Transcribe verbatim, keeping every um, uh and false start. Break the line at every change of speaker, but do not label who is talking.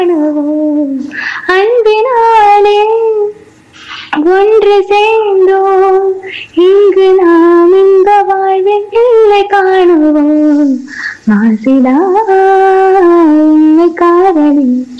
காணுவோம் அன்பினாலே ஒன்று சேர்ந்தோம் இங்கு நாம் இந்த வாழ்வில் இல்லை காணுவோம் மாசிலா காதலி